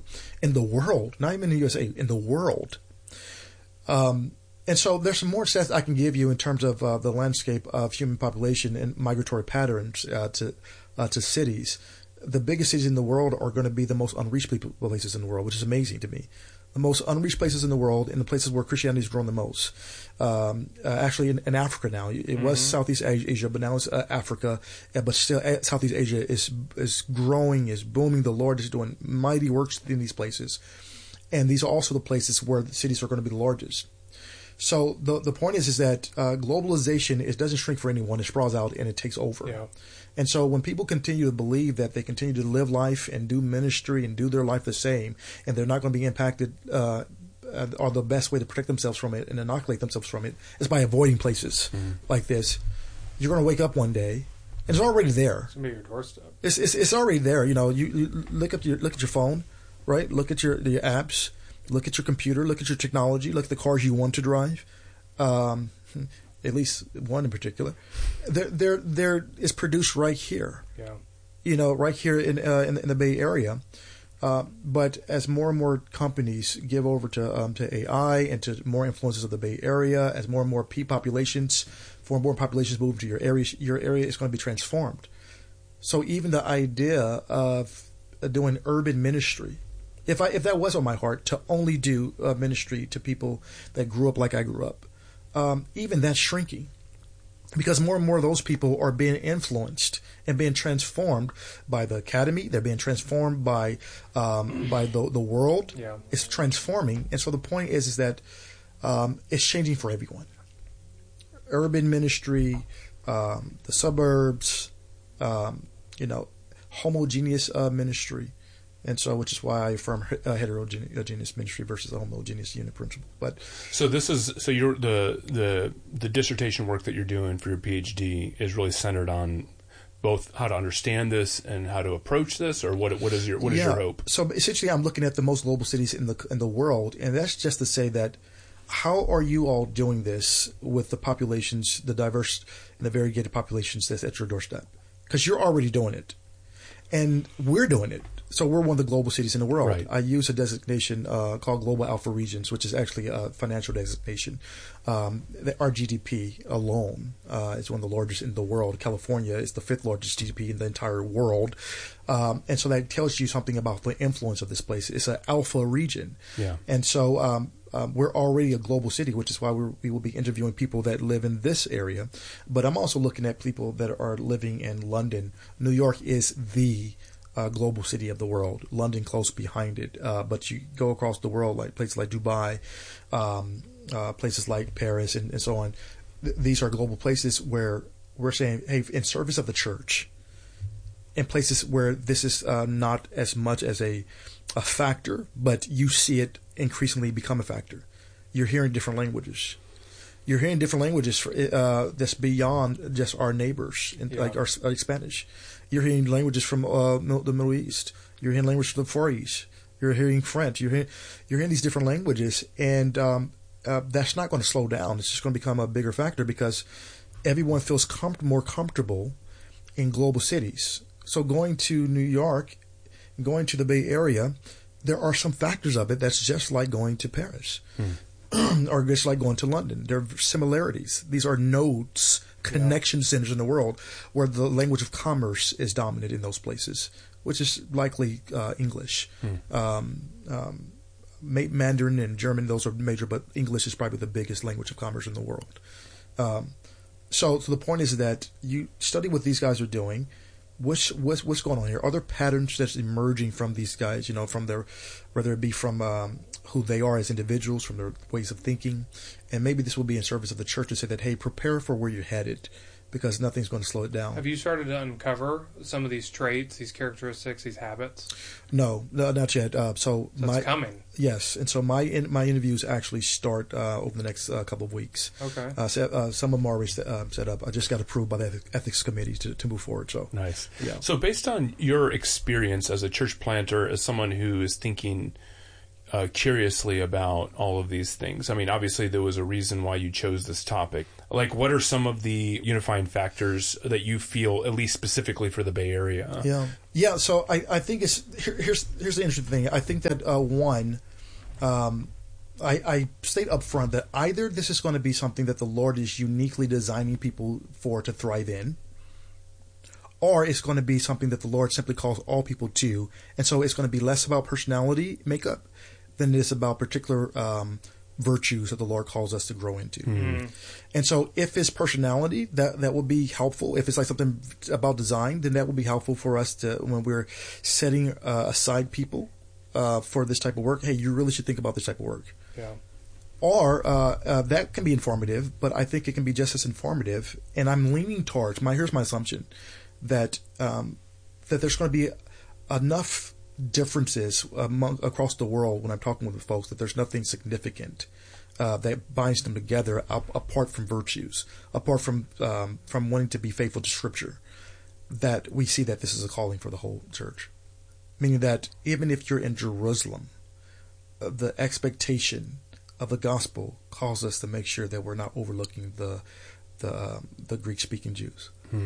in the world, not even in the USA, in the world. And so there's some more stats I can give you in terms of the landscape of human population and migratory patterns to cities. The biggest cities in the world are going to be the most unreached places in the world, which is amazing to me. The most unreached places in the world and the places where Christianity has grown the most. Actually, in Africa now. It was Southeast Asia, but now it's Africa. But still, Southeast Asia is growing, is booming. The Lord is doing mighty works in these places. And these are also the places where the cities are going to be the largest. So the point is that globalization doesn't shrink for anyone. It sprawls out and it takes over. Yeah. And so when people continue to believe that they continue to live life and do ministry and do their life the same, and they're not going to be impacted, or the best way to protect themselves from it and inoculate themselves from it is by avoiding places like this, you're going to wake up one day and it's already there. It's going to be your doorstep. It's already there. You know, you look at your phone, right? Look at your apps. Look at your computer, look at your technology, look at the cars you want to drive, at least one in particular. There is produced right here, right here in the Bay Area. But as more and more companies give over to AI and to more influences of the Bay Area, as more and more populations move to your area is going to be transformed. So even the idea of doing urban ministry, if that was on my heart, to only do ministry to people that grew up like I grew up, even that's shrinking, because more and more of those people are being influenced and being transformed by the academy. They're being transformed by the world. Yeah. It's transforming, and so the point is that it's changing for everyone. Urban ministry, the suburbs, homogeneous ministry. And so, which is why I affirm heterogeneous ministry versus a homogeneous unit principle. But you're the dissertation work that you're doing for your PhD is really centered on both how to understand this and how to approach this, or what is your hope? So essentially, I'm looking at the most global cities in the world, and that's just to say that how are you all doing this with the populations, the diverse and the variegated populations that's at your doorstep? Because you're already doing it, and we're doing it. So we're one of the global cities in the world. Right. I use a designation called Global Alpha Regions, which is actually a financial designation. Our GDP alone is one of the largest in the world. California is the 5th largest GDP in the entire world. And so that tells you something about the influence of this place. It's an alpha region. Yeah. And so we're already a global city, which is why we will be interviewing people that live in this area. But I'm also looking at people that are living in London. New York is the global city of the world. London close behind it. But you go across the world, like places like Dubai, places like Paris, and so on. These are global places where we're saying, hey, in service of the church, in places where this is not as much as a factor, but you see it increasingly become a factor. You're hearing different languages. You're hearing different languages that's beyond just our neighbors, like our Spanish. You're hearing languages from the Middle East. You're hearing languages from the Far East. You're hearing French. You're hearing these different languages, and that's not going to slow down. It's just going to become a bigger factor because everyone feels more comfortable in global cities. So going to New York, going to the Bay Area, there are some factors of it that's just like going to Paris. Or just like going to London. There are similarities. These are nodes, connection centers in the world where the language of commerce is dominant in those places, which is likely English. Mandarin and German, those are major, but English is probably the biggest language of commerce in the world. So the point is that you study what these guys are doing. What's going on here? Are there patterns that's emerging from these guys, from their, whether it be from who they are as individuals, from their ways of thinking, and maybe this will be in service of the church to say that, hey, prepare for where you're headed, because nothing's going to slow it down. Have you started to uncover some of these traits, these characteristics, these habits? No, not yet. So it's coming. Yes, and so my interviews actually start over the next couple of weeks. Okay. Some of them are already set up. I just got approved by the ethics committee to move forward. So nice. Yeah. So based on your experience as a church planter, as someone who is thinking curiously about all of these things. I mean, obviously there was a reason why you chose this topic. Like, what are some of the unifying factors that you feel, at least specifically for the Bay Area? Yeah. So I think here's the interesting thing. I think that I state up front that either this is going to be something that the Lord is uniquely designing people for to thrive in, or it's going to be something that the Lord simply calls all people to, and so it's going to be less about personality makeup than it is about particular virtues that the Lord calls us to grow into. Mm-hmm. And so if it's personality, that will be helpful. If it's like something about design, then that will be helpful for us to, when we're setting aside people for this type of work, hey, you really should think about this type of work. Yeah. Or that can be informative, but I think it can be just as informative. And I'm leaning towards, here's my assumption, that there's going to be enough differences across the world when I'm talking with the folks that there's nothing significant that binds them together apart from virtues, apart from wanting to be faithful to Scripture, that we see that this is a calling for the whole church. Meaning that even if you're in Jerusalem, the expectation of the gospel calls us to make sure that we're not overlooking the Greek-speaking Jews.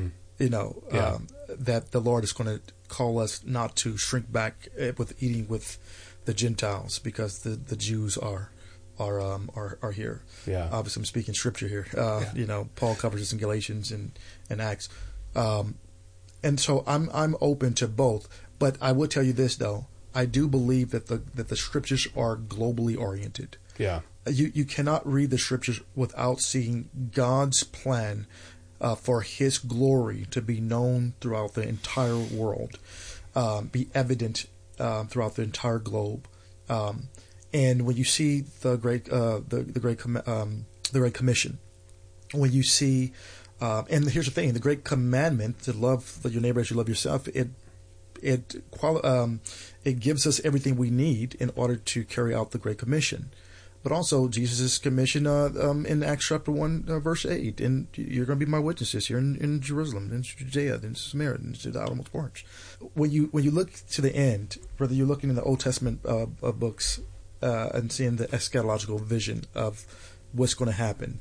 That the Lord is going to call us not to shrink back with eating with the Gentiles because the Jews are here. Yeah. Obviously, I'm speaking Scripture here. Paul covers this in Galatians and Acts, and so I'm open to both. But I will tell you this though. I do believe that the Scriptures are globally oriented. Yeah. You cannot read the Scriptures without seeing God's plan for His glory to be known throughout the entire world, be evident throughout the entire globe. And when you see the Great Commission, when you see, and here's the thing: the Great Commandment to love your neighbor as you love yourself. It gives us everything we need in order to carry out the Great Commission. But also Jesus' commission in Acts chapter 1, verse 8. And you're going to be my witnesses here in Jerusalem, in Judea, in Samaria, and to the outermost parts. When you look to the end, whether you're looking in the Old Testament books and seeing the eschatological vision of what's going to happen,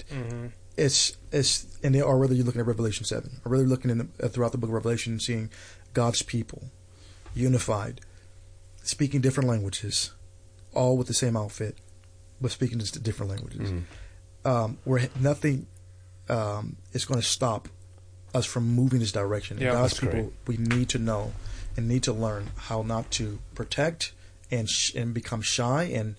or whether you're looking at Revelation 7, or whether you're looking throughout the book of Revelation and seeing God's people unified, speaking different languages, all with the same outfit, but speaking just different languages, where nothing is going to stop us from moving this direction. And God's people, we need to know and need to learn how not to protect and become shy and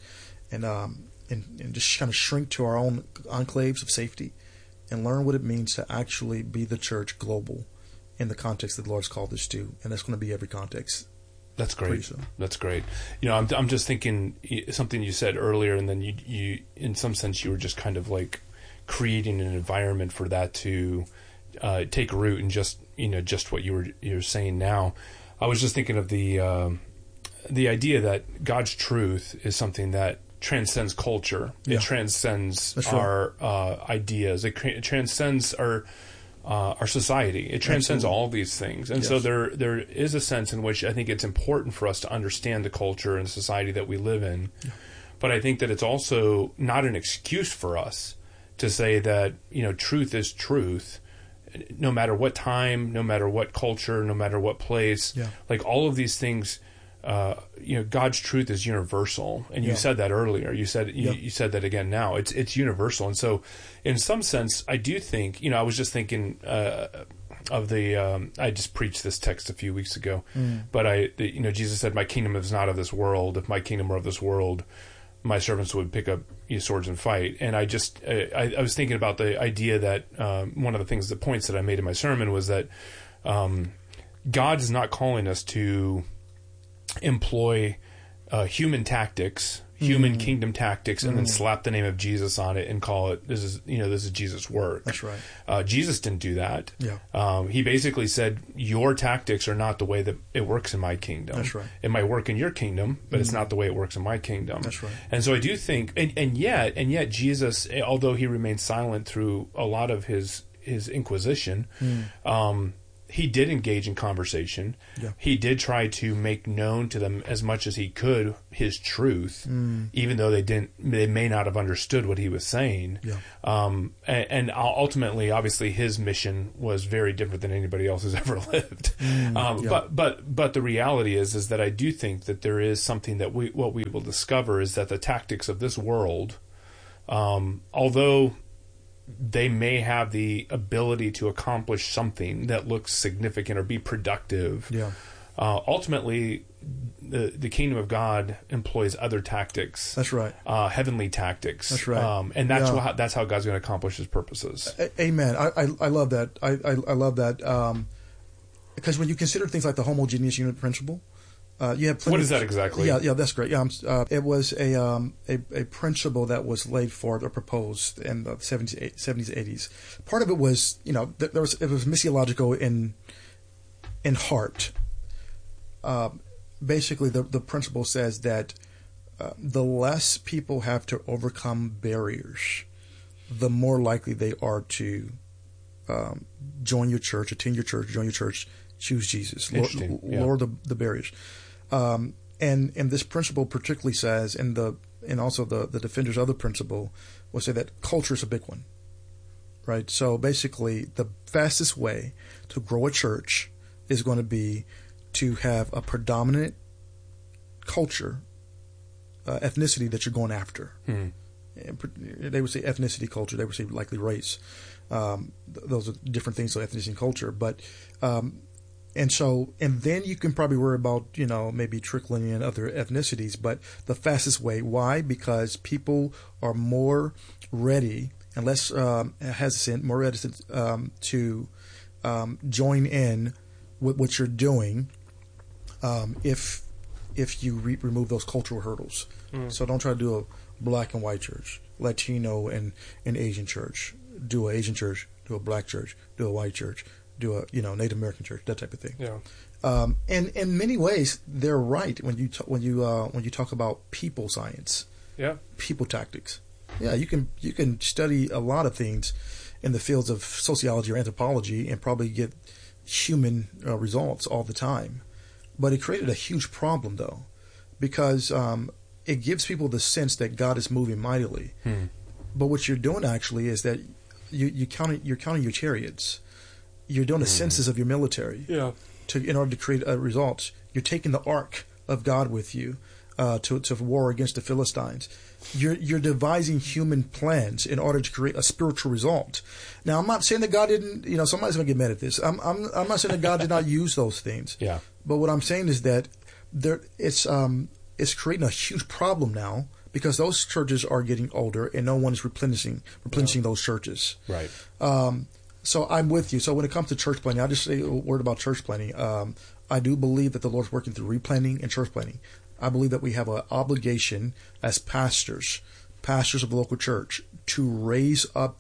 just kind of shrink to our own enclaves of safety, and learn what it means to actually be the church global in the context that the Lord's called us to, and that's going to be every context. That's great. That's great. I'm just thinking something you said earlier, and then you in some sense you were just kind of like creating an environment for that to take root, and just what you're saying now. I was just thinking of the idea that God's truth is something that transcends culture. Yeah. It transcends our ideas. It transcends our society. It transcends all these things. And so there is a sense in which I think it's important for us to understand the culture and society that we live in. Yeah. But I think that it's also not an excuse for us to say that, truth is truth, no matter what time, no matter what culture, no matter what place. Yeah. Like all of these things, God's truth is universal, and you said that earlier. You said you said that again now. It's universal, and so in some sense, I do think. I was just thinking of the. I just preached this text a few weeks ago, but Jesus said, "My kingdom is not of this world. If my kingdom were of this world, my servants would pick up swords and fight." And I just I was thinking about the idea that one of the points that I made in my sermon was that God is not calling us to employ human tactics, human kingdom tactics, and then slap the name of Jesus on it and call it this is Jesus' work. That's right. Jesus didn't do that. Yeah. He basically said your tactics are not the way that it works in my kingdom. That's right. It might work in your kingdom, but it's not the way it works in my kingdom. That's right. And so I do think, and yet Jesus, although he remained silent through a lot of his inquisition, he did engage in conversation. Yeah. He did try to make known to them as much as he could his truth, even though they may not have understood what he was saying. Yeah. And ultimately, obviously, his mission was very different than anybody else has ever lived. But the reality is that I do think that there is something that what we will discover is that the tactics of this world, although they may have the ability to accomplish something that looks significant or be productive. Yeah. Ultimately, the kingdom of God employs other tactics. That's right. Heavenly tactics. That's right. And that's how God's going to accomplish His purposes. Amen. I love that. I love that because when you consider things like the homogeneous unit principle, you have what is that exactly? Yeah, that's great. Yeah, it was a principle that was laid forth or proposed in the 70s, 80s. Part of it was, it was missiological in heart. Basically, the principle says that the less people have to overcome barriers, the more likely they are to join your church, attend your church, join your church, choose Jesus, lower the barriers. And this principle particularly says, and also the defenders of the principle will say that culture is a big one, right? So basically, the fastest way to grow a church is going to be to have a predominant culture, ethnicity that you're going after. They would say ethnicity, culture. They would say likely race. Those are different things, so ethnicity and culture. But and then you can probably worry about, maybe trickling in other ethnicities. But the fastest way, why? Because people are more ready and less hesitant, more reticent to join in with what you're doing if you remove those cultural hurdles. So don't try to do a black and white church, Latino and Asian church. Do an Asian church, do a black church, do a white church, do a Native American church, that type of thing. Yeah. And in many ways, they're right when you talk about people science. Yeah. People tactics. Yeah, you can study a lot of things in the fields of sociology or anthropology and probably get human results all the time. But it created a huge problem, though, because it gives people the sense that God is moving mightily. But what you're doing actually is that you're counting your chariots. You're doing a census of your military. Yeah. In order to create results. You're taking the ark of God with you to war against the Philistines. You're devising human plans in order to create a spiritual result. Now, I'm not saying that God didn't. Somebody's going to get mad at this. I'm not saying that God did not use those things. Yeah. But what I'm saying is that it's creating a huge problem now because those churches are getting older and no one is replenishing those churches. Right. So I'm with you. So when it comes to church planting, I'll just say a word about church planting. I do believe that the Lord's working through replanting and church planting. I believe that we have an obligation as pastors of the local church, to raise up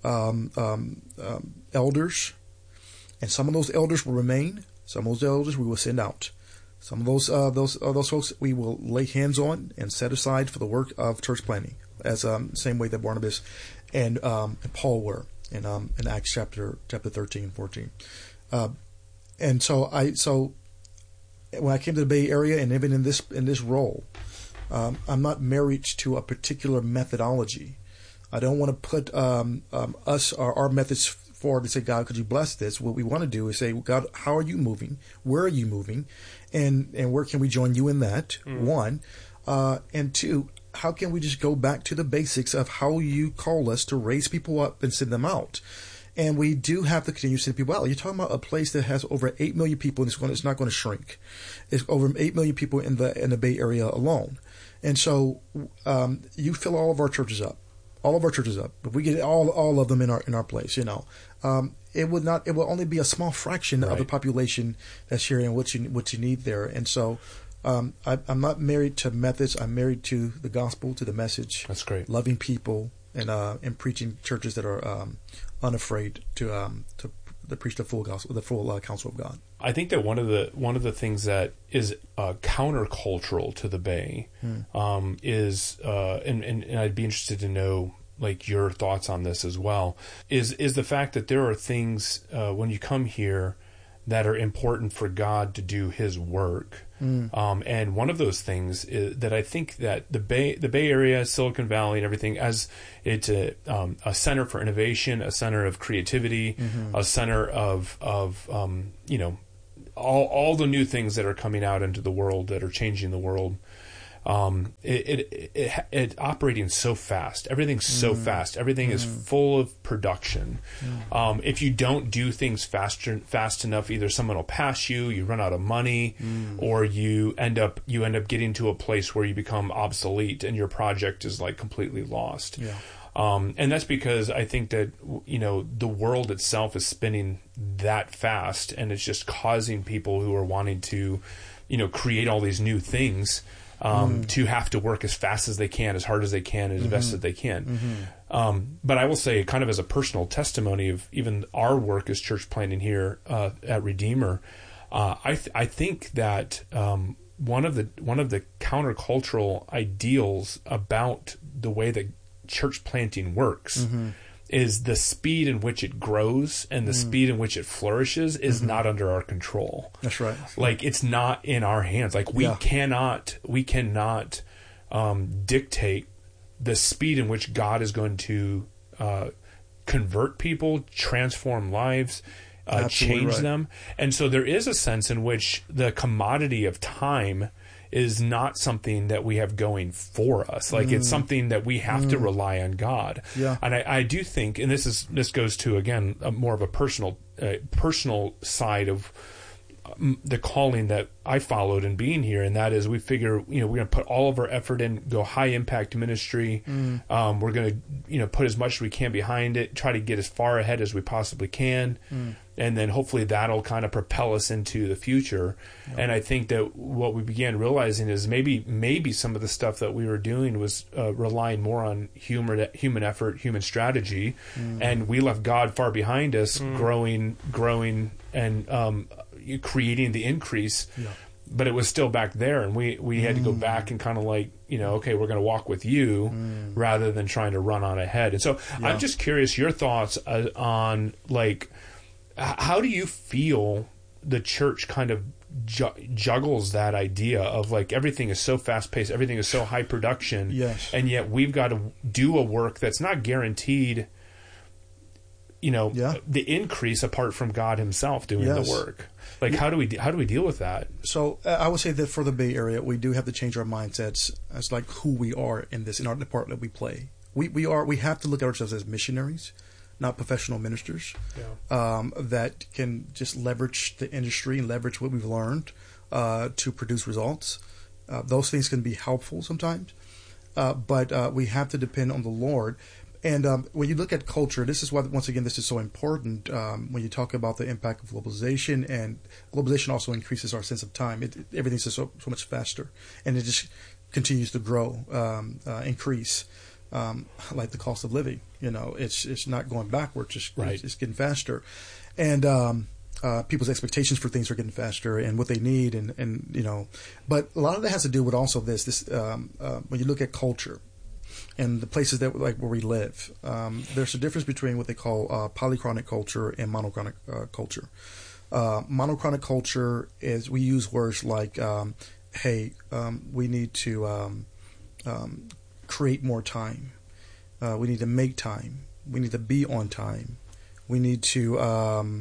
elders, and some of those elders will remain. Some of those elders we will send out. Some of those folks we will lay hands on and set aside for the work of church planting, as same way that Barnabas and Paul were in Acts chapter 13 and 14. And so when I came to the Bay Area and even in this role, I'm not married to a particular methodology. I don't want to put our methods forward to say, God, could you bless this? What we want to do is say, God, how are you moving? Where are you moving? And where can we join you in that? One. And two, how can we just go back to the basics of how you call us to raise people up and send them out? And we do have to continue to send people out. You're talking about a place that has over 8 million people, and it's not going to shrink. It's over 8 million people in the Bay Area alone. And so you fill all of our churches up. All of our churches up. If we get all of them in our place, it will only be a small fraction of the population that's hearing what you need there. And so I'm not married to methods. I'm married to the gospel, to the message. That's great. Loving people and preaching churches that are unafraid to preach the full gospel, the full counsel of God. I think that one of the things that is countercultural to the Bay is, and I'd be interested to know like your thoughts on this as well, is the fact that there are things when you come here that are important for God to do His work. And one of those things is that I think that the Bay Area, Silicon Valley, and everything, as it's a center for innovation, a center of creativity, a center of all the new things that are coming out into the world that are changing the world. It operating so fast. Everything's so fast. Everything is full of production. If you don't do things fast enough, either someone will pass you, you run out of money, or you end up getting to a place where you become obsolete and your project is like completely lost. Yeah. And that's because I think that, the world itself is spinning that fast, and it's just causing people who are wanting to, create all these new things, to have to work as fast as they can, as hard as they can, as best as they can. But I will say, kind of as a personal testimony of even our work as church planting here at Redeemer, I think that one of the countercultural ideals about the way that church planting works is the speed in which it grows and the speed in which it flourishes is not under our control. That's right. Like, it's not in our hands. Like, we cannot dictate the speed in which God is going to convert people, transform lives, change them. And so there is a sense in which the commodity of time is not something that we have going for us. Like, it's something that we have to rely on God. Yeah. And I do think, and this goes to, again, more of a personal side of the calling that I followed in being here, and that is we figure, we're going to put all of our effort in, go high impact ministry. We're going to, put as much as we can behind it, try to get as far ahead as we possibly can. And then hopefully that'll kind of propel us into the future. Yep. And I think that what we began realizing is maybe some of the stuff that we were doing was relying more on human effort, human strategy, and we left God far behind us, growing and creating the increase. Yeah. But it was still back there, and we had to go back and kind of like, okay, we're going to walk with you rather than trying to run on ahead. And so I'm just curious your thoughts on, like, how do you feel the church kind of juggles that idea of, like, everything is so fast paced, everything is so high production, and yet we've got to do a work that's not guaranteed, the increase apart from God Himself doing the work. Like, how do we deal with that? So I would say that for the Bay Area, we do have to change our mindsets as like who we are in our part that we play. We have to look at ourselves as missionaries, not professional ministers, that can just leverage the industry and leverage what we've learned to produce results. Those things can be helpful sometimes, but we have to depend on the Lord. And when you look at culture, this is why, once again, this is so important when you talk about the impact of globalization. And globalization also increases our sense of time. Everything's just so much faster, and it just continues to grow, increase. Like the cost of living, it's not going backwards; it's getting faster, and people's expectations for things are getting faster, and what they need, and But a lot of that has to do with also this. When you look at culture and the places that like where we live, there's a difference between what they call polychronic culture and monochronic culture. Monochronic culture is we use words like, "Hey, we need to." Create more time. We need to make time. We need to be on time. We need to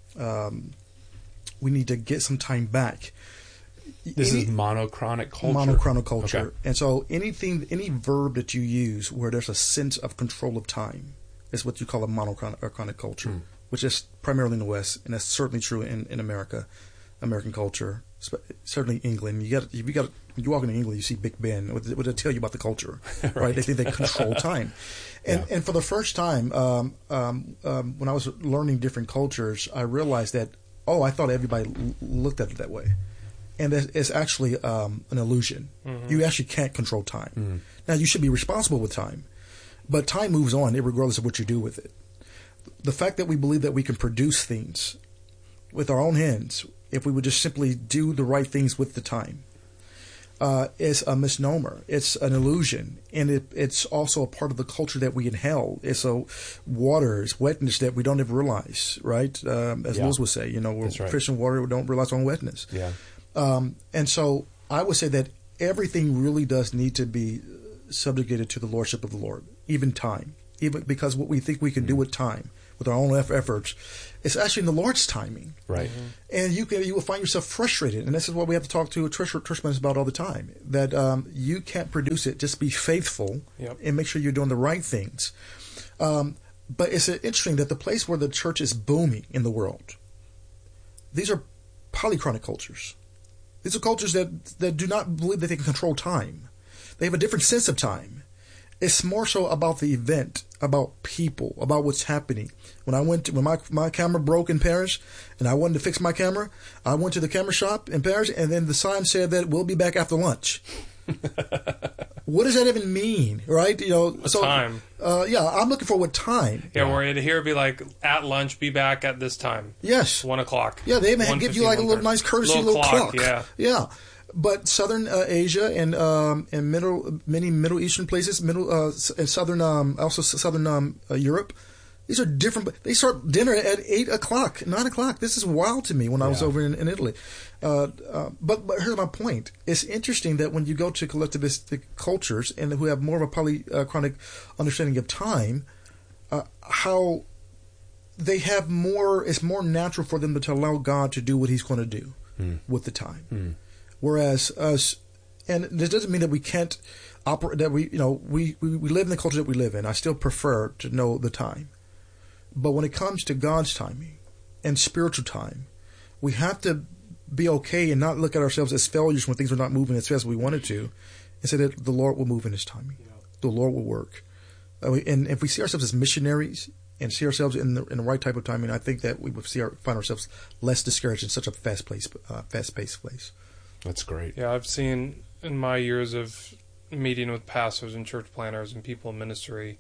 get some time back. This is monochronic culture. Monochronic culture. Okay. And so any verb that you use where there's a sense of control of time is what you call a monochronic culture, which is primarily in the West, and that's certainly true in America, American culture. Certainly England. If you walk into England, you see Big Ben. What they tell you about the culture, right? They think they control time. And for the first time, when I was learning different cultures, I realized that, I thought everybody looked at it that way. And it's actually an illusion. You actually can't control time. Now, you should be responsible with time, but time moves on regardless of what you do with it. The fact that we believe that we can produce things with our own hands, if we would just simply do the right things with the time, is a misnomer. It's an illusion, and it's also a part of the culture that we inhale. It's a water, it's wetness that we don't ever realize, right? As Lewis would say, we're fish in water, we don't realize on wetness. Yeah. And so I would say that everything really does need to be subjugated to the lordship of the Lord, even time, even because what we think we can do with time, with our own efforts, it's actually in the Lord's timing. Right. And you will find yourself frustrated. And this is what we have to talk to church members about all the time, that you can't produce it. Just be faithful and make sure you're doing the right things. But it's interesting that the place where the church is booming in the world, these are polychronic cultures. These are cultures that do not believe that they can control time. They have a different sense of time. It's more so about the event, about people, about what's happening. When my camera broke in Paris and I wanted to fix my camera, I went to the camera shop in Paris, and then the sign said that we'll be back after lunch. What does that even mean, right? Time. I'm looking for what time. Yeah, where here it'd be like, at lunch, be back at this time. Yes. 1 o'clock. Yeah, they even give you like a little nice courtesy little clock. Yeah. But Southern Asia and many Middle Eastern places, and Southern Europe, these are different. They start dinner at 8 o'clock, 9 o'clock. This is wild to me when I was over in Italy. But here's my point. It's interesting that when you go to collectivistic cultures and who have more of a polychronic understanding of time, how they have more. It's more natural for them to allow God to do what He's going to do with the time. Whereas us, and this doesn't mean that we can't operate, that we live in the culture that we live in. I still prefer to know the time. But when it comes to God's timing and spiritual time, we have to be okay and not look at ourselves as failures when things are not moving as fast as we wanted to, and say that the Lord will move in His timing. Yeah. The Lord will work. And if we see ourselves as missionaries and see ourselves in the right type of timing, I think that we would find ourselves less discouraged in such a fast-paced place. That's great. Yeah, I've seen in my years of meeting with pastors and church planners and people in ministry,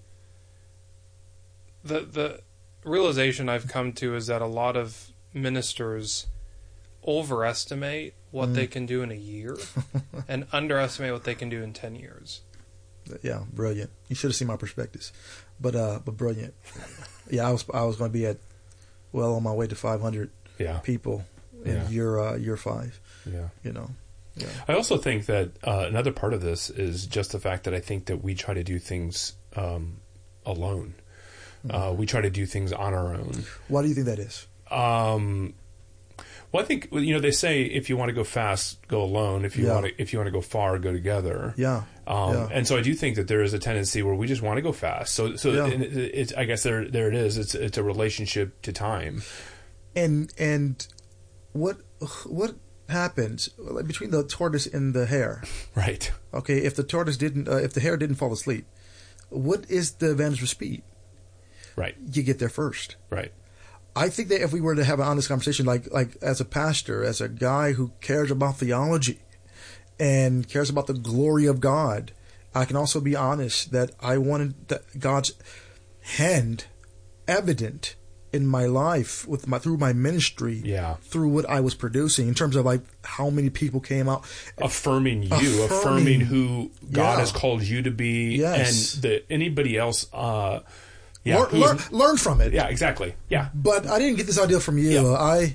the realization I've come to is that a lot of ministers overestimate what they can do in a year and underestimate what they can do in 10 years. Yeah, brilliant. You should have seen my perspectives, but brilliant. Yeah, I was going to be on my way to 500 people in year 5. Yeah. Yeah. I also think that another part of this is just the fact that I think that we try to do things alone. We try to do things on our own. Why do you think that is? Well, I think they say if you want to go fast, go alone. If you want to go far, go together. Yeah. And so I do think that there is a tendency where we just want to go fast. So it's I guess there it is. It's a relationship to time. And what happens between the tortoise and the hare? Right. Okay. If the hare didn't fall asleep, what is the advantage of speed? Right. You get there first. Right. I think that if we were to have an honest conversation, like as a pastor, as a guy who cares about theology and cares about the glory of God, I can also be honest that I wanted God's hand evident in my life through my ministry, through what I was producing, in terms of like how many people came out, affirming affirming who God has called you to be, and anybody else. Learn from it. Yeah, exactly. Yeah. But I didn't get this idea from you. I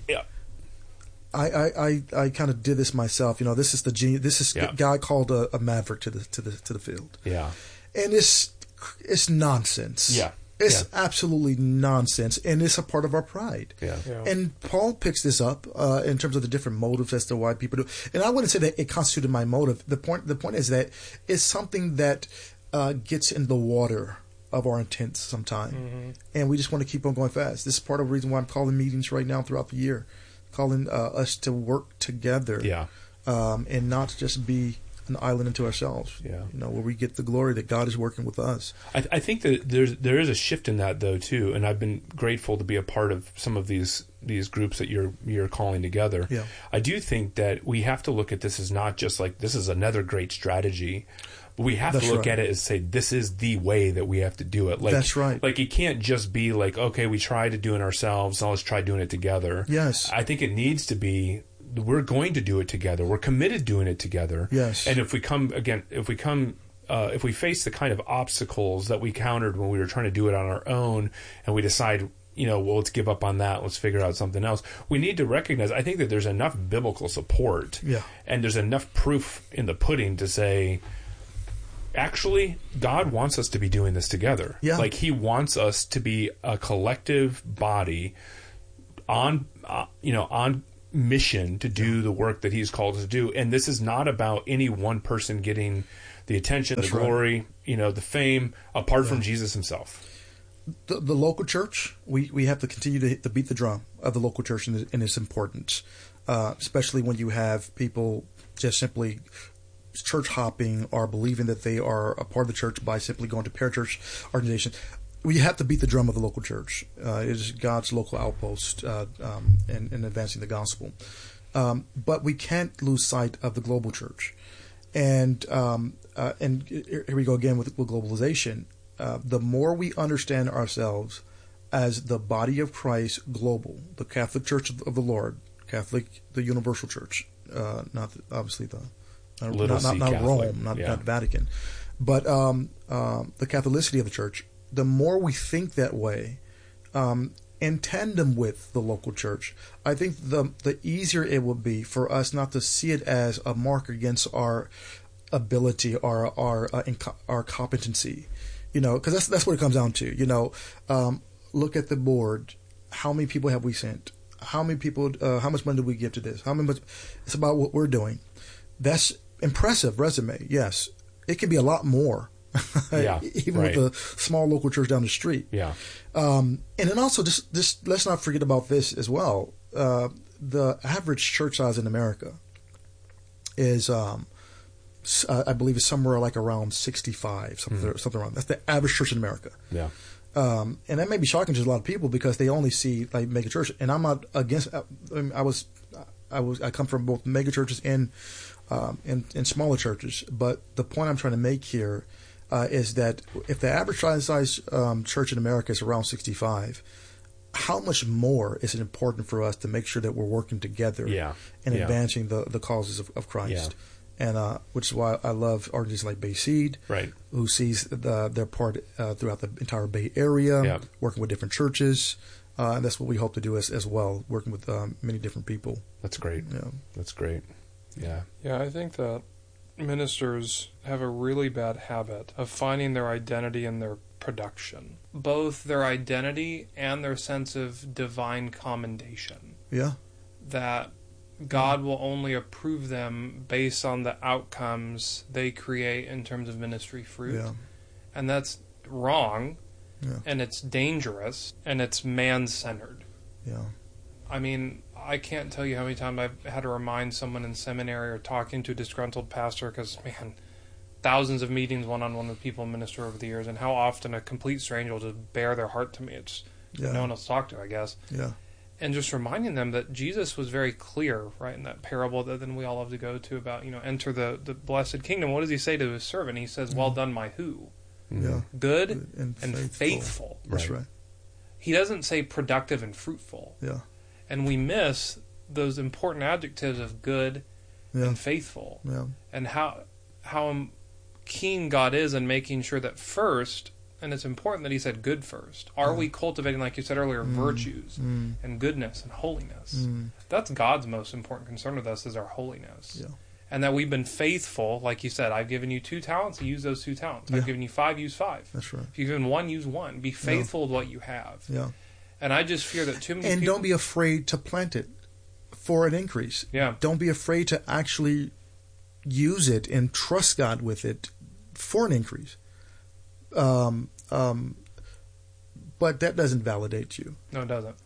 kind of did this myself. This is the genius. This is a guy called a maverick to the field. Yeah. And it's nonsense. Yeah. It's absolutely nonsense, and it's a part of our pride. Yeah. And Paul picks this up in terms of the different motives as to why people do. And I wouldn't say that it constituted my motive. The point is that it's something that gets in the water of our intent sometime, and we just want to keep on going fast. This is part of the reason why I'm calling meetings right now throughout the year, calling us to work together, and not just be an island unto ourselves. Where we get the glory that God is working with us. I think that there is a shift in that though too, and I've been grateful to be a part of some of these groups that you're calling together. Yeah. I do think that we have to look at this as not just like this is another great strategy. We have to look at it as say this is the way that we have to do it. Like, that's right. Like it can't just be like, okay, we tried to do it ourselves, now let's try doing it together. Yes. I think it needs to be we're going to do it together. We're committed to doing it together. Yes. And if we face the kind of obstacles that we countered when we were trying to do it on our own, and we decide, well, let's give up on that, let's figure out something else, we need to recognize, I think that there's enough biblical support, and there's enough proof in the pudding to say, actually, God wants us to be doing this together. Yeah. Like, he wants us to be a collective body on mission to do the work that he's called us to do. And this is not about any one person getting the attention, the glory, the fame, apart from Jesus himself. The local church, we have to continue to beat the drum of the local church and its importance, especially when you have people just simply church hopping or believing that they are a part of the church by simply going to parachurch organizations. We have to beat the drum of the local church. It is God's local outpost in advancing the gospel. But we can't lose sight of the global church. And here we go again with globalization. The more we understand ourselves as the body of Christ global, the Catholic Church of the Lord, the Universal Church, not obviously not Rome, not Vatican, but the Catholicity of the church. The more we think that way, in tandem with the local church, I think the easier it will be for us not to see it as a mark against our ability or our competency, because that's what it comes down to. Look at the board. How many people have we sent? How many people? How much money do we give to this? It's about what we're doing. That's impressive resume. Yes, it can be a lot more. Even with a small local church down the street. And then also just let's not forget about this as well. The average church size in America is I believe is somewhere like around 65, something around. That's the average church in America. And that may be shocking to a lot of people because they only see like mega church. And I'm not against. I come from both mega churches and smaller churches. But the point I'm trying to make here is that if the average size church in America is around 65, how much more is it important for us to make sure that we're working together and advancing the causes of Christ? And which is why I love organizations like Bay Seed, who sees their part throughout the entire Bay Area, working with different churches. And that's what we hope to do as well, working with many different people. That's great. That's great. Yeah, I think that ministers have a really bad habit of finding their identity in their production, both their identity and their sense of divine commendation. That God will only approve them based on the outcomes they create in terms of ministry fruit. And that's wrong, and it's dangerous, and it's man-centered. I mean, I can't tell you how many times I've had to remind someone in seminary or talking to a disgruntled pastor because, man, thousands of meetings one-on-one with people in minister over the years, and how often a complete stranger will just bare their heart to me. It's no one else to talk to, I guess. And just reminding them that Jesus was very clear, right, in that parable that then we all love to go to about, enter the blessed kingdom. What does he say to his servant? He says, well done, my who? Good and faithful. That's right. He doesn't say productive and fruitful. And we miss those important adjectives of good and faithful. And how keen God is in making sure that first, and it's important that he said good first, are we cultivating, like you said earlier, virtues and goodness and holiness? That's God's most important concern with us, is our holiness. And that we've been faithful, like you said, I've given you 2 talents, use those 2 talents. I've given you 5, use 5. That's right. If you've given 1, use 1. Be faithful with what you have. And I just fear that too many people... And don't be afraid to plant it for an increase. Don't be afraid to actually use it and trust God with it for an increase. But that doesn't validate you. No, it doesn't.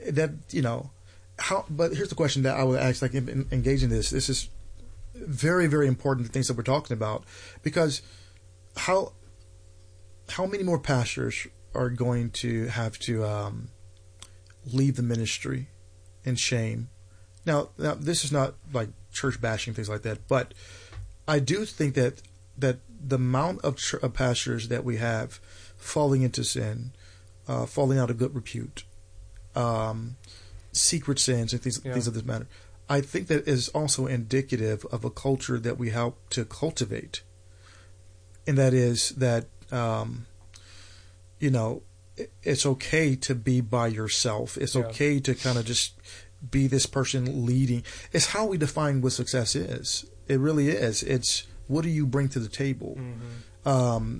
But here's the question that I would ask, like, engage in this. This is very, very important, the things that we're talking about, because how many more pastors are going to have to leave the ministry in shame? Now, this is not like church bashing, things like that, but I do think that the amount of pastors that we have falling into sin, falling out of good repute, secret sins and things of this matter, I think that is also indicative of a culture that we help to cultivate. And that is that, it's okay to be by yourself. It's okay to kind of just be this person leading. It's how we define what success is. It really is. It's what do you bring to the table? And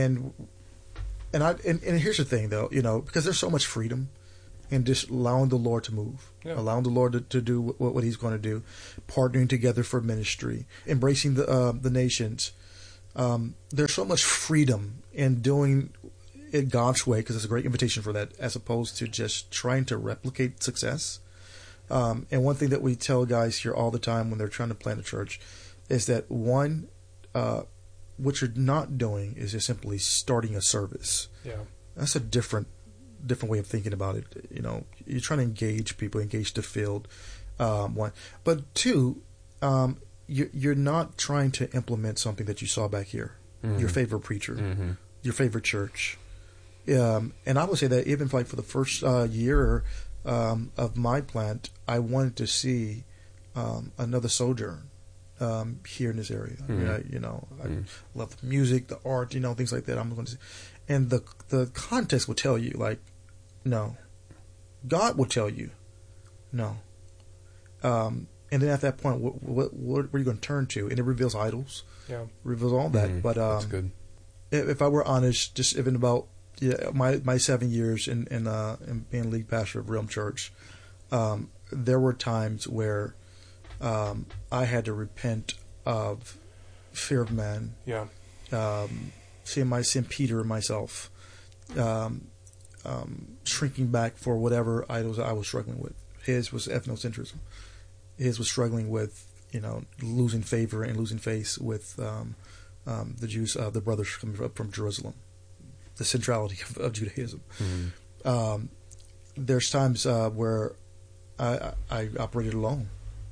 here's the thing, though, because there's so much freedom in just allowing the Lord to move, allowing the Lord to do what He's going to do, partnering together for ministry, embracing the nations. There's so much freedom in doing it God's way, because it's a great invitation for that, as opposed to just trying to replicate success. And one thing that we tell guys here all the time when they're trying to plant a church is that what you're not doing is just simply starting a service. Yeah, that's a different way of thinking about it. You're trying to engage people, engage the field. One, but two, you're not trying to implement something that you saw back here, your favorite preacher, your favorite church. And I would say that even like for the first year of my plant, I wanted to see another sojourn here in this area. I love the music, the art, things like that. I'm going to see. And the context will tell you, like, no. God will tell you, no. And then at that point, what are you going to turn to? And it reveals idols. Yeah, reveals all that. But that's good. If I were honest, just even about my 7 years in being lead pastor of Realm Church, there were times where I had to repent of fear of man. Yeah. Seeing Peter and myself, shrinking back for whatever idols I was struggling with. His was ethnocentrism. His was struggling with, losing favor and losing face with the Jews, the brothers coming up from Jerusalem, the centrality of Judaism. There's times where I operated alone.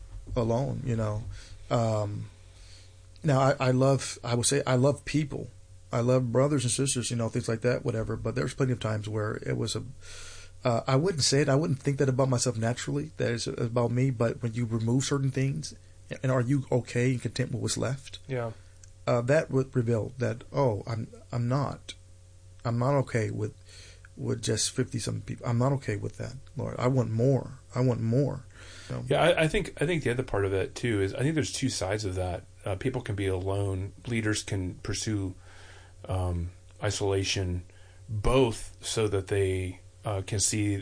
Now I love people. I love brothers and sisters, things like that, whatever. But there's plenty of times where it was I wouldn't say it. I wouldn't think that about myself naturally. That is about me. But when you remove certain things, and are you okay and content with what's left? Yeah. That would reveal that. Oh, I'm not okay with just 50-something people. I'm not okay with that, Lord. I want more. Yeah, I think the other part of it too is I think there's two sides of that. People can be alone. Leaders can pursue isolation, both so that they can see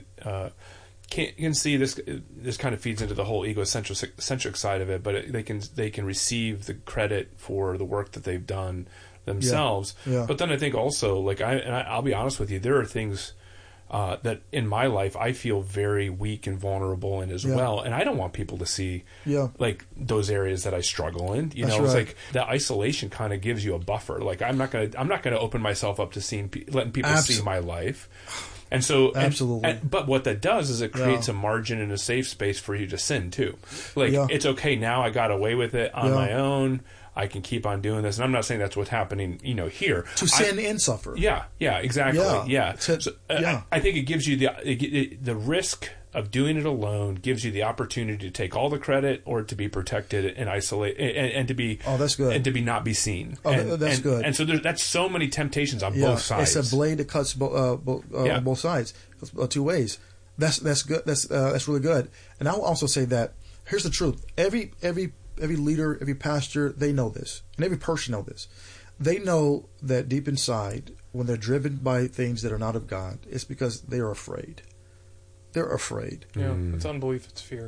this. This kind of feeds into the whole egocentric side of it, but they can receive the credit for the work that they've done themselves. Yeah. But then I think also, I'll be honest with you, there are things that in my life I feel very weak and vulnerable in as well, and I don't want people to see like those areas that I struggle in. It's like that isolation kind of gives you a buffer. Like I'm not gonna open myself up to letting people see my life. And so, absolutely. But what that does is it creates a margin and a safe space for you to sin too. It's okay now. I got away with it on my own. I can keep on doing this, and I'm not saying that's what's happening, here. To sin and suffer. Yeah, exactly. Yeah. I think it gives you the risk of doing it alone gives you the opportunity to take all the credit or to be protected and isolate and to be that's good, and to be not be seen. That's good. And so that's so many temptations on both sides. It's a blade that cuts on both sides, two ways. That's good. That's really good. And I will also say that here's the truth. Every leader, every pastor, they know this, and every person know this. They know that deep inside, when they're driven by things that are not of God, it's because they are afraid. They're afraid. Yeah, it's unbelief. It's fear.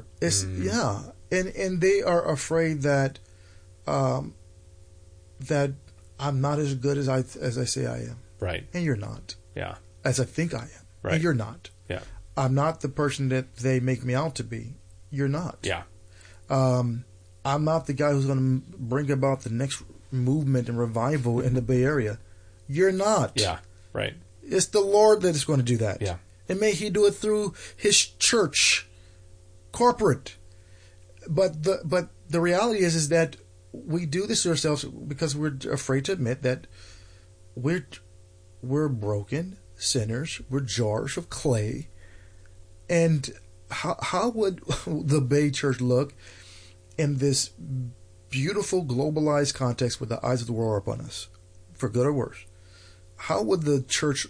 And they are afraid that that I'm not as good as I say I am. Right. And you're not. Yeah. As I think I am. Right. And you're not. Yeah. I'm not the person that they make me out to be. You're not. Yeah. I'm not the guy who's going to bring about the next movement and revival in the Bay Area. You're not. Yeah. Right. It's the Lord that is going to do that. Yeah. And may He do it through His church, corporate. But the reality is that we do this to ourselves because we're afraid to admit that we're broken sinners. We're jars of clay, and how would the Bay Church look in this beautiful globalized context with the eyes of the world upon us, for good or worse? How would the church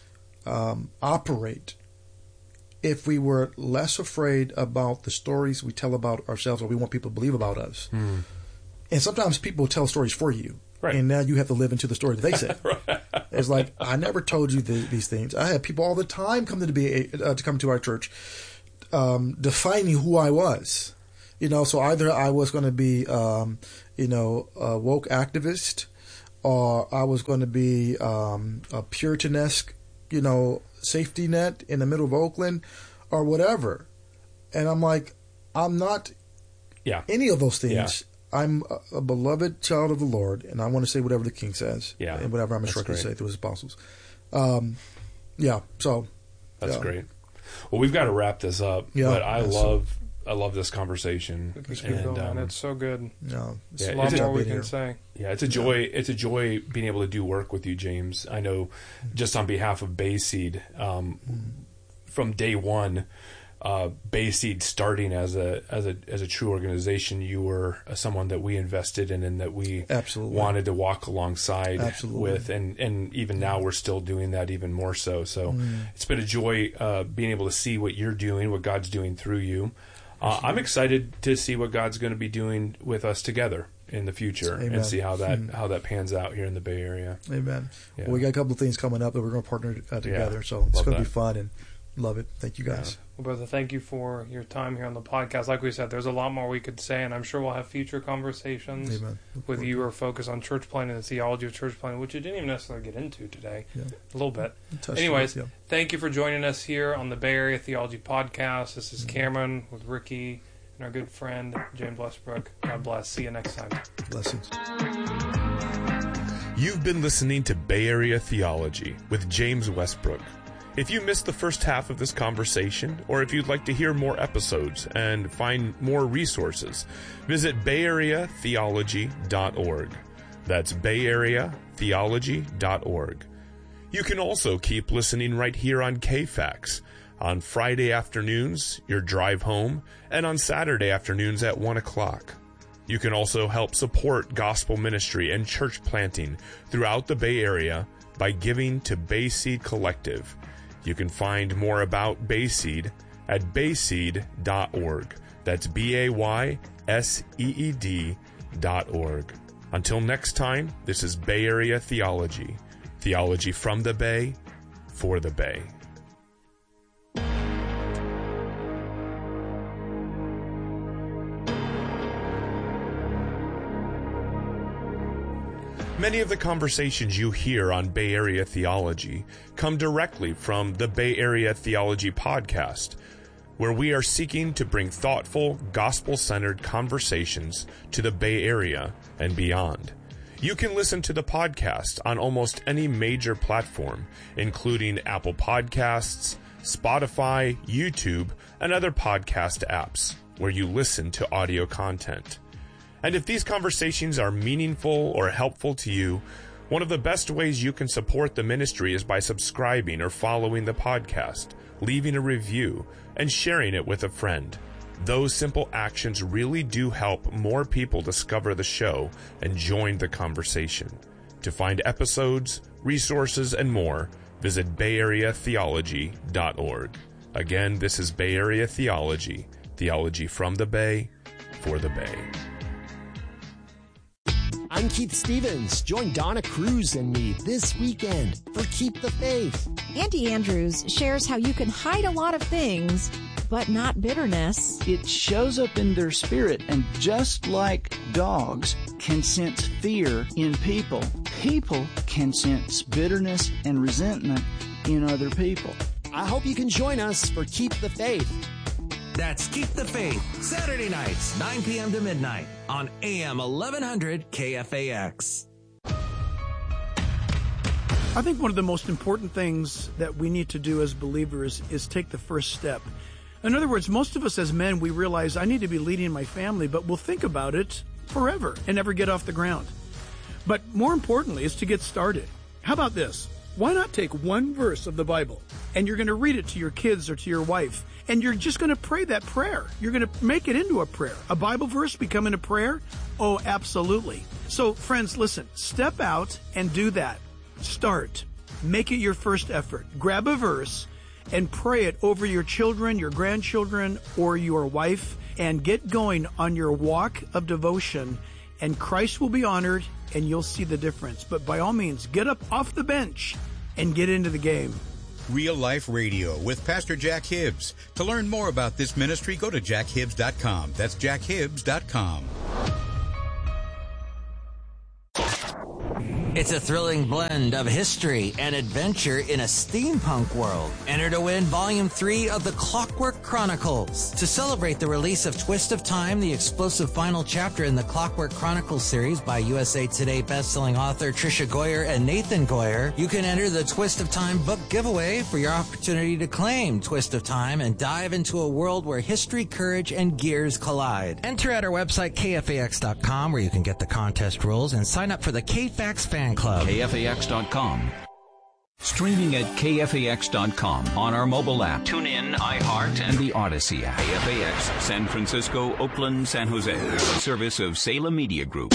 operate if we were less afraid about the stories we tell about ourselves or we want people to believe about us? And sometimes people tell stories for you. Right. And now you have to live into the story that they say. Right. It's like, I never told you these things. I had people all the time come to come to our church, defining who I was. So either I was going to be, a woke activist, or I was going to be a Puritanesque, safety net in the middle of Oakland, or whatever. And I'm like, I'm not any of those things. Yeah. I'm a beloved child of the Lord, and I want to say whatever the King says, and whatever I'm instructed to say through his apostles. So that's great. Well, we've got to wrap this up, but I love this conversation. It's so good. It's a lot more we can say. Yeah, it's a joy. It's a joy being able to do work with you, James. I know, just on behalf of Bayseed, from day one. Bayseed starting as a true organization, you were someone that we invested in and that we wanted to walk alongside with, and even now we're still doing that even more so. So it's been a joy being able to see what you're doing, what God's doing through you. I'm excited to see what God's going to be doing with us together in the future. Amen. And see how that pans out here in the Bay Area. Amen. Yeah. Well, we got a couple of things coming up that we're going to partner together, so it's going to be fun and love it. Thank you, guys. Well, brother, thank you for your time here on the podcast. Like we said, there's a lot more we could say, and I'm sure we'll have future conversations with you or focus on church planting and the theology of church planting, which you didn't even necessarily get into today. A little bit. Anyways, thank you for joining us here on the Bay Area Theology Podcast. This is Cameron with Ricky and our good friend James Westbrook. God bless. See you next time. Blessings. You've been listening to Bay Area Theology with James Westbrook. If you missed the first half of this conversation, or if you'd like to hear more episodes and find more resources, visit bayareatheology.org. That's bayareatheology.org. You can also keep listening right here on KFAX on Friday afternoons, your drive home, and on Saturday afternoons at 1 o'clock. You can also help support gospel ministry and church planting throughout the Bay Area by giving to Bayseed Collective. You can find more about Bayseed at bayseed.org. That's BAYSEED.org. Until next time, this is Bay Area Theology. Theology from the Bay, for the Bay. Many of the conversations you hear on Bay Area Theology come directly from the Bay Area Theology Podcast, where we are seeking to bring thoughtful, gospel-centered conversations to the Bay Area and beyond. You can listen to the podcast on almost any major platform, including Apple Podcasts, Spotify, YouTube, and other podcast apps where you listen to audio content. And if these conversations are meaningful or helpful to you, one of the best ways you can support the ministry is by subscribing or following the podcast, leaving a review, and sharing it with a friend. Those simple actions really do help more people discover the show and join the conversation. To find episodes, resources, and more, visit bayareatheology.org. Again, this is Bay Area Theology. Theology from the Bay, for the Bay. I'm Keith Stevens. Join Donna Cruz and me this weekend for Keep the Faith. Andy Andrews shares how you can hide a lot of things, but not bitterness. It shows up in their spirit, and just like dogs can sense fear in people, people can sense bitterness and resentment in other people. I hope you can join us for Keep the Faith. That's Keep the Faith, Saturday nights, 9 p.m. to midnight on AM 1100 KFAX. I think one of the most important things that we need to do as believers is take the first step. In other words, most of us as men, we realize I need to be leading my family, but we'll think about it forever and never get off the ground. But more importantly is to get started. How about this? Why not take one verse of the Bible and you're going to read it to your kids or to your wife, and you're just going to pray that prayer. You're going to make it into a prayer. A Bible verse becoming a prayer? Oh, absolutely. So, friends, listen, step out and do that. Start. Make it your first effort. Grab a verse and pray it over your children, your grandchildren, or your wife, and get going on your walk of devotion, and Christ will be honored, and you'll see the difference. But by all means, get up off the bench and get into the game. Real Life Radio with Pastor Jack Hibbs. To learn more about this ministry, go to jackhibbs.com. That's jackhibbs.com. It's a thrilling blend of history and adventure in a steampunk world. Enter to win Volume 3 of The Clockwork Chronicles. To celebrate the release of Twist of Time, the explosive final chapter in the Clockwork Chronicles series by USA Today bestselling author Tricia Goyer and Nathan Goyer, you can enter the Twist of Time book giveaway for your opportunity to claim Twist of Time and dive into a world where history, courage, and gears collide. Enter at our website, KFAX.com, where you can get the contest rules and sign up for the KFAX Fan Club. KFAX.com. Streaming at KFAX.com on our mobile app, TuneIn, iHeart, and the Odyssey app. KFAX, San Francisco, Oakland, San Jose. A service of Salem Media Group.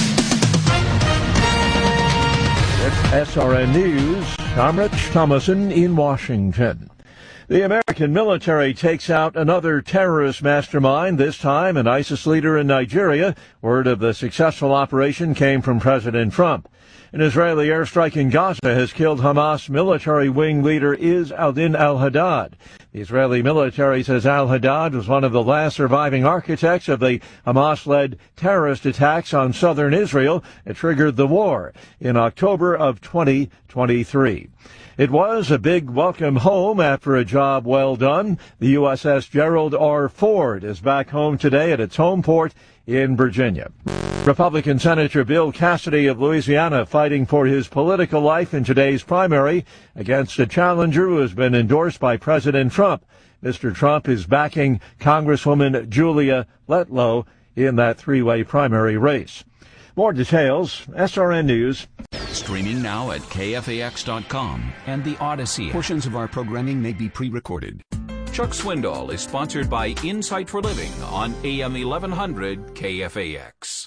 It's SRN News. I'm Rich Thomason in Washington. The American military takes out another terrorist mastermind, this time an ISIS leader in Nigeria. Word of the successful operation came from President Trump. An Israeli airstrike in Gaza has killed Hamas military wing leader Al-Din al-Haddad. The Israeli military says al-Haddad was one of the last surviving architects of the Hamas-led terrorist attacks on southern Israel that triggered the war in October of 2023. It was a big welcome home after a job well done. The USS Gerald R. Ford is back home today at its home port in Virginia. Republican Senator Bill Cassidy of Louisiana fighting for his political life in today's primary against a challenger who has been endorsed by President Trump. Mr. Trump is backing Congresswoman Julia Letlow in that three-way primary race. More details, SRN News. Streaming now at KFAX.com and the Odyssey. Portions of our programming may be pre-recorded. Chuck Swindoll is sponsored by Insight for Living on AM 1100 KFAX.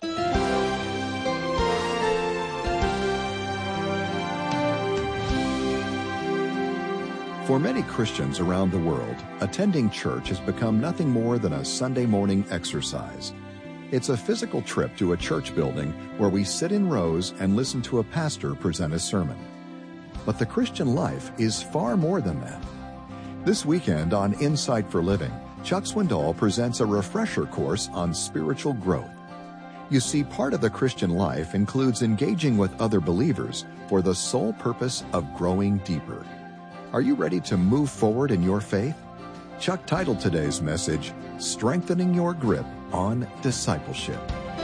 For many Christians around the world, attending church has become nothing more than a Sunday morning exercise. It's a physical trip to a church building where we sit in rows and listen to a pastor present a sermon. But the Christian life is far more than that. This weekend on Insight for Living, Chuck Swindoll presents a refresher course on spiritual growth. You see, part of the Christian life includes engaging with other believers for the sole purpose of growing deeper. Are you ready to move forward in your faith? Chuck titled today's message, Strengthening Your Grip on Discipleship.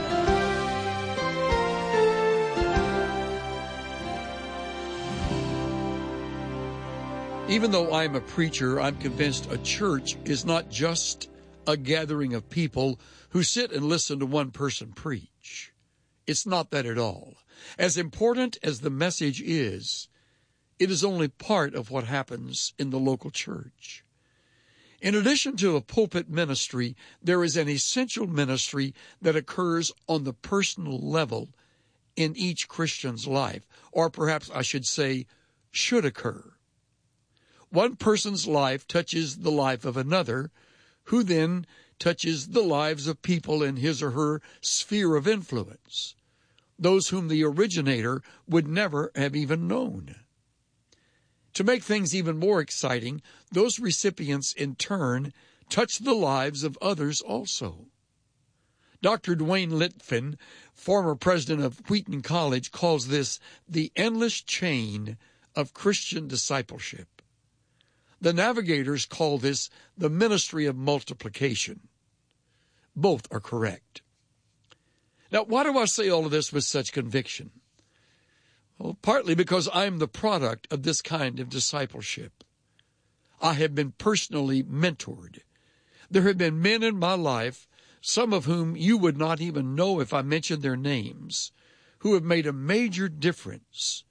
Even though I'm a preacher, I'm convinced a church is not just a gathering of people who sit and listen to one person preach. It's not that at all. As important as the message is, it is only part of what happens in the local church. In addition to a pulpit ministry, there is an essential ministry that occurs on the personal level in each Christian's life, or perhaps I should say, should occur. One person's life touches the life of another, who then touches the lives of people in his or her sphere of influence, those whom the originator would never have even known. To make things even more exciting, those recipients in turn touch the lives of others also. Dr. Dwayne Litfin, former president of Wheaton College, calls this the endless chain of Christian discipleship. The Navigators call this the ministry of multiplication. Both are correct. Now, why do I say all of this with such conviction? Well, partly because I'm the product of this kind of discipleship. I have been personally mentored. There have been men in my life, some of whom you would not even know if I mentioned their names, who have made a major difference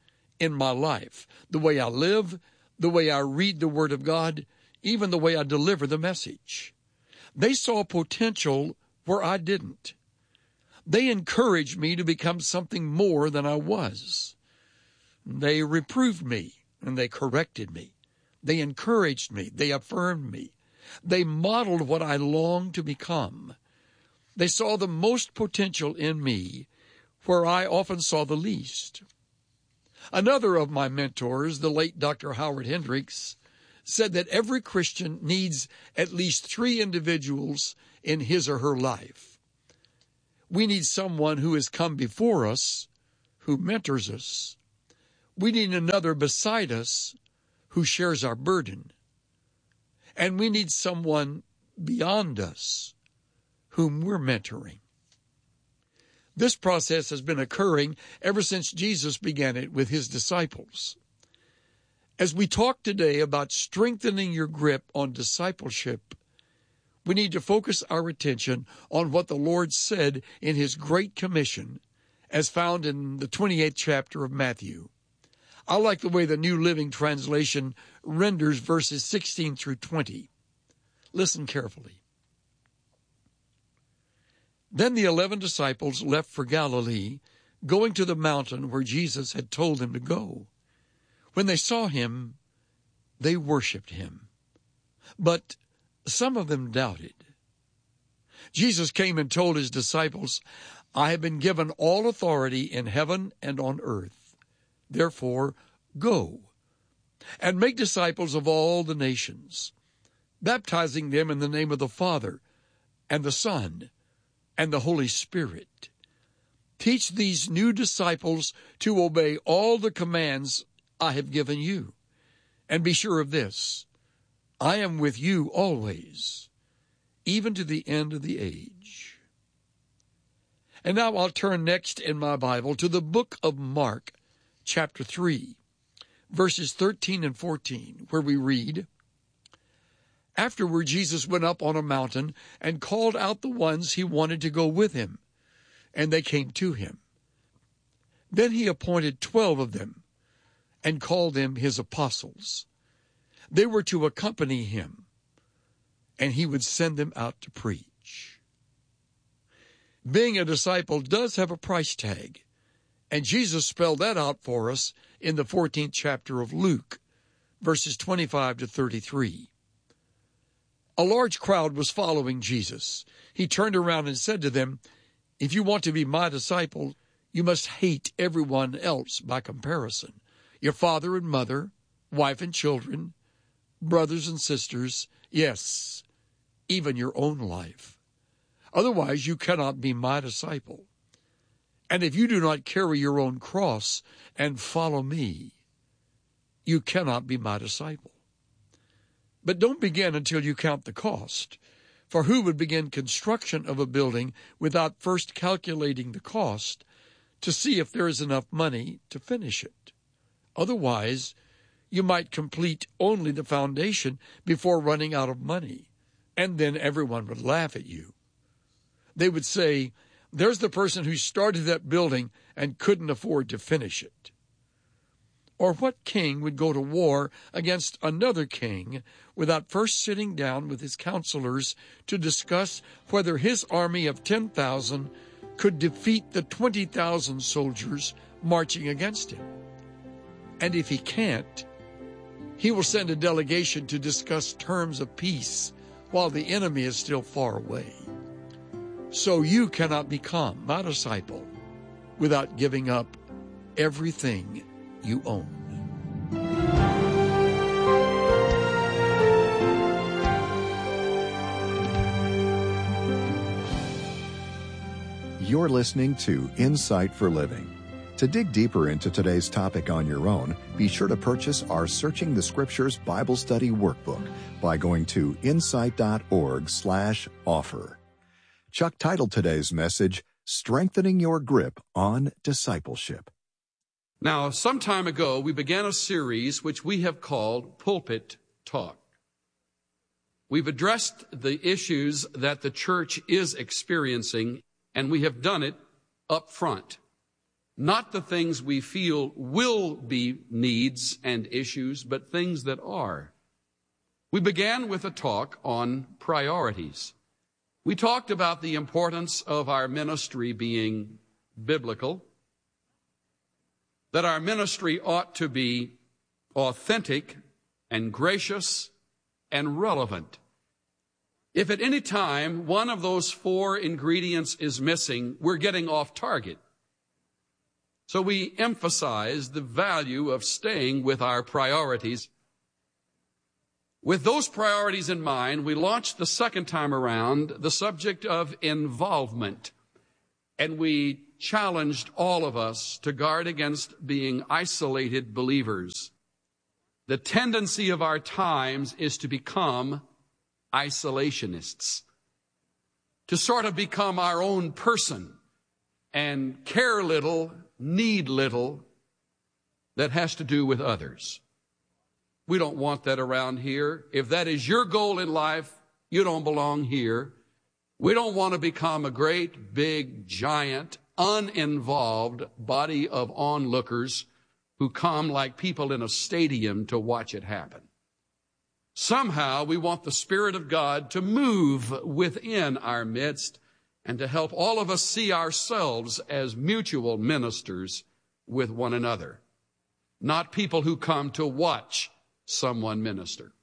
in my life, the way I live, the way I read the Word of God, even the way I deliver the message. They saw potential where I didn't. They encouraged me to become something more than I was. They reproved me and they corrected me. They encouraged me. They affirmed me. They modeled what I longed to become. They saw the most potential in me where I often saw the least. Another of my mentors, the late Dr. Howard Hendricks, said that every Christian needs at least 3 individuals in his or her life. We need someone who has come before us, who mentors us. We need another beside us who shares our burden. And we need someone beyond us whom we're mentoring. This process has been occurring ever since Jesus began it with his disciples. As we talk today about strengthening your grip on discipleship, we need to focus our attention on what the Lord said in his Great Commission, as found in the 28th chapter of Matthew. I like the way the New Living Translation renders verses 16 through 20. Listen carefully. Then the 11 disciples left for Galilee, going to the mountain where Jesus had told them to go. When they saw him, they worshipped him. But some of them doubted. Jesus came and told his disciples, I have been given all authority in heaven and on earth. Therefore, go and make disciples of all the nations, baptizing them in the name of the Father and the Son and the Holy Spirit. Teach these new disciples to obey all the commands I have given you. And be sure of this, I am with you always, even to the end of the age. And now I'll turn next in my Bible to the book of Mark, chapter 3, verses 13 and 14, where we read, Afterward Jesus went up on a mountain and called out the ones he wanted to go with him, and they came to him. Then he appointed 12 of them and called them his apostles. They were to accompany him, and he would send them out to preach. Being a disciple does have a price tag, and Jesus spelled that out for us in the 14th chapter of Luke, verses 25 to 33. A large crowd was following Jesus. He turned around and said to them, If you want to be my disciple, you must hate everyone else by comparison. Your father and mother, wife and children, brothers and sisters, yes, even your own life. Otherwise, you cannot be my disciple. And if you do not carry your own cross and follow me, you cannot be my disciple. But don't begin until you count the cost. For who would begin construction of a building without first calculating the cost to see if there is enough money to finish it? Otherwise, you might complete only the foundation before running out of money, and then everyone would laugh at you. They would say, there's the person who started that building and couldn't afford to finish it. Or what king would go to war against another king without first sitting down with his counselors to discuss whether his army of 10,000 could defeat the 20,000 soldiers marching against him? And if he can't, he will send a delegation to discuss terms of peace while the enemy is still far away. So you cannot become my disciple without giving up everything you own. You're listening to Insight for Living. To dig deeper into today's topic on your own, be sure to purchase our Searching the Scriptures Bible Study Workbook by going to insight.org/offer. Chuck titled today's message, Strengthening Your Grip on Discipleship. Now, some time ago, we began a series which we have called Pulpit Talk. We've addressed the issues that the church is experiencing, and we have done it up front. Not the things we feel will be needs and issues, but things that are. We began with a talk on priorities. We talked about the importance of our ministry being biblical, that our ministry ought to be authentic and gracious and relevant. If at any time one of those four ingredients is missing, we're getting off target. So we emphasize the value of staying with our priorities. With those priorities in mind, we launched the second time around the subject of involvement. And we challenged all of us to guard against being isolated believers. The tendency of our times is to become isolationists, to sort of become our own person and care little, need little that has to do with others. We don't want that around here. If that is your goal in life, you don't belong here. We don't want to become a great, big, giant, uninvolved body of onlookers who come like people in a stadium to watch it happen. Somehow we want the Spirit of God to move within our midst and to help all of us see ourselves as mutual ministers with one another, not people who come to watch someone minister.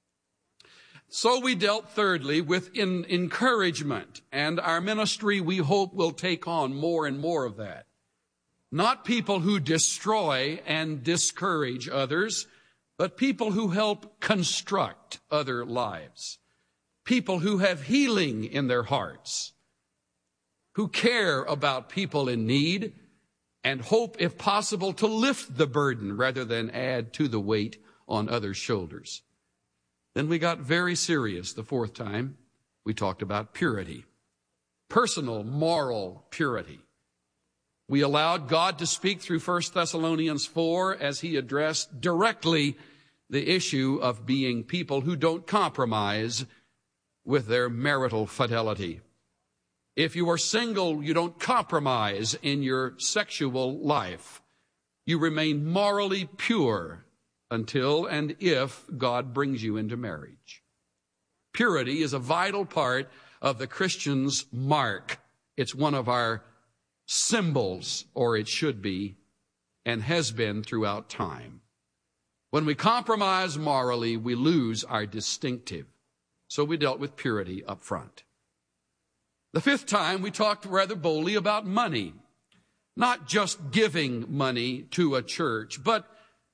So we dealt thirdly with encouragement, and our ministry, we hope, will take on more and more of that. Not people who destroy and discourage others, but people who help construct other lives. People who have healing in their hearts, who care about people in need, and hope, if possible, to lift the burden rather than add to the weight on others' shoulders. Then we got very serious the fourth time. We talked about purity, personal moral purity. We allowed God to speak through 1 Thessalonians 4 as he addressed directly the issue of being people who don't compromise with their marital fidelity. If you are single, you don't compromise in your sexual life. You remain morally pure until and if God brings you into marriage. Purity is a vital part of the Christian's mark. It's one of our symbols, or it should be, and has been throughout time. When we compromise morally, we lose our distinctive. So we dealt with purity up front. The fifth time, we talked rather boldly about money. Not just giving money to a church, but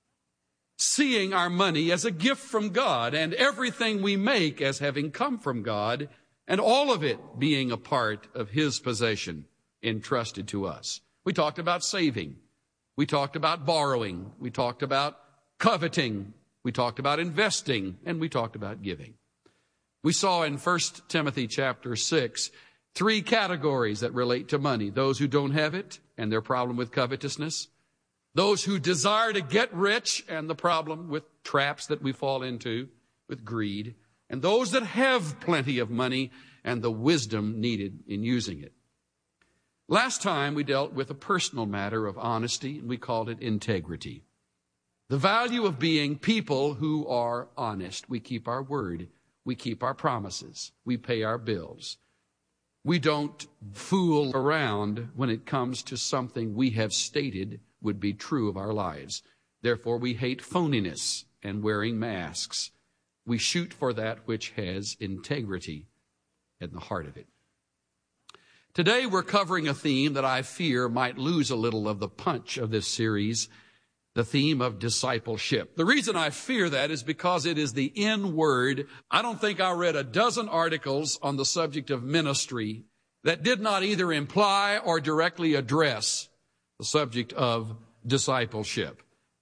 seeing our money as a gift from God and everything we make as having come from God, and all of it being a part of his possession entrusted to us. We talked about saving. We talked about borrowing. We talked about coveting. We talked about investing, and we talked about giving. We saw in 1 Timothy chapter 6 three categories that relate to money: those who don't have it and their problem with covetousness, those who desire to get rich and the problem with traps that we fall into with greed, and those that have plenty of money and the wisdom needed in using it. Last time we dealt with a personal matter of honesty, and we called it integrity. The value of being people who are honest. We keep our word. We keep our promises. We pay our bills. We don't fool around when it comes to something we have stated would be true of our lives. Therefore, we hate phoniness and wearing masks. We shoot for that which has integrity in the heart of it. Today, we're covering a theme that I fear might lose a little of the punch of this series, the theme of discipleship. The reason I fear that is because it is the N word. I don't think I read a dozen articles on the subject of ministry that did not either imply or directly address the subject of discipleship.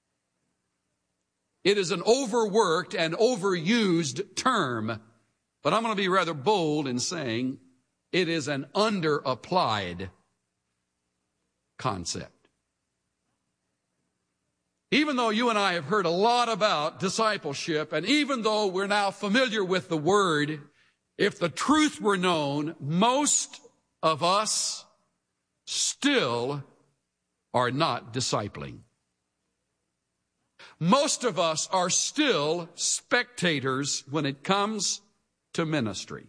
It is an overworked and overused term, but I'm going to be rather bold in saying it is an underapplied concept. Even though you and I have heard a lot about discipleship, and even though we're now familiar with the word, if the truth were known, most of us still are not discipling. Most of us are still spectators when it comes to ministry.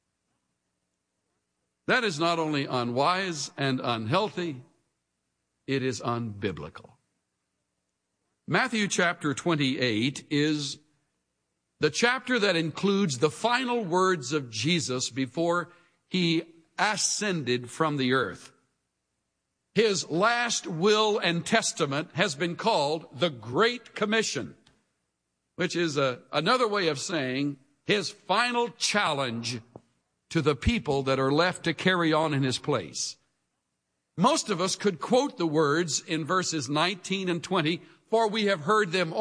That is not only unwise and unhealthy, it is unbiblical. Matthew chapter 28 is the chapter that includes the final words of Jesus before he ascended from the earth. His last will and testament has been called the Great Commission, which is another way of saying his final challenge to the people that are left to carry on in his place. Most of us could quote the words in verses 19 and 20, for we have heard them